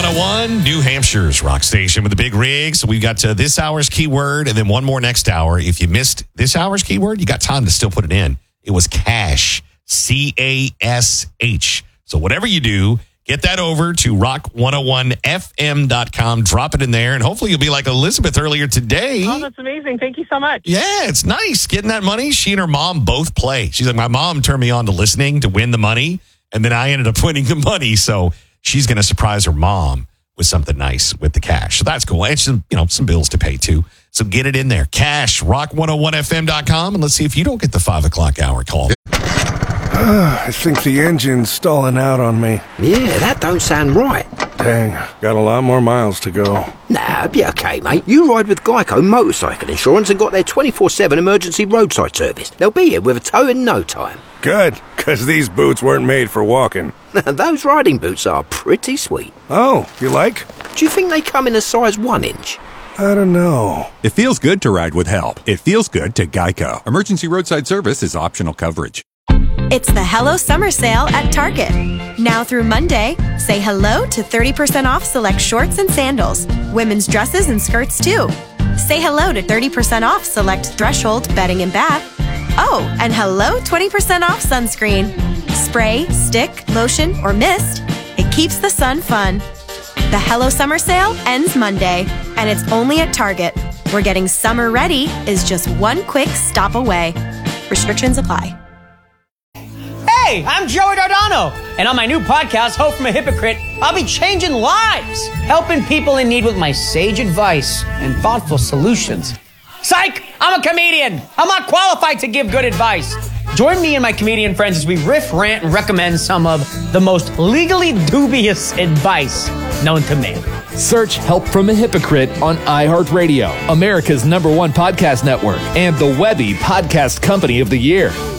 101, New Hampshire's rock station with the big rig. So we've got this hour's keyword and then one more next hour. If you missed this hour's keyword, you got time to still put it in. It was cash, C-A-S-H. So whatever you do, get that over to rock101fm.com. Drop it in there, and hopefully you'll be like Elizabeth earlier today. Oh, that's amazing. Thank you so much. Yeah, it's nice getting that money. She and her mom both play. She's like, my mom turned me on to listening to win the money, and then I ended up winning the money. So she's going to surprise her mom with something nice with the cash. So that's cool. And some bills to pay too. So get it in there. Cash, rock101fm.com, and let's see if you don't get the 5 o'clock hour call. I think the engine's stalling out on me. Yeah, that don't sound right. Dang, got a lot more miles to go. Nah, be okay, mate. You ride with Geico Motorcycle Insurance and got their 24/7 emergency roadside service. They'll be here with a tow in no time. Good, because these boots weren't made for walking. Those riding boots are pretty sweet. Oh, you like? Do you think they come in a size 1 inch? I don't know. It feels good to ride with help. It feels good to Geico. Emergency roadside service is optional coverage. It's the Hello Summer Sale at Target. Now through Monday, say hello to 30% off select shorts and sandals, women's dresses and skirts too. Say hello to 30% off select Threshold bedding and bath. Oh, and hello 20% off sunscreen. Spray, stick, lotion, or mist. It keeps the sun fun. The Hello Summer Sale ends Monday, and it's only at Target, where getting summer ready is just one quick stop away. Restrictions apply. Hey, I'm Joey Dardano, and on my new podcast, Hope from a Hypocrite, I'll be changing lives, helping people in need with my sage advice and thoughtful solutions. Psych! I'm a comedian. I'm not qualified to give good advice. Join me and my comedian friends as we riff, rant, and recommend some of the most legally dubious advice known to man. Search Help from a Hypocrite on iHeartRadio, America's #1 podcast network, and the Webby Podcast Company of the Year.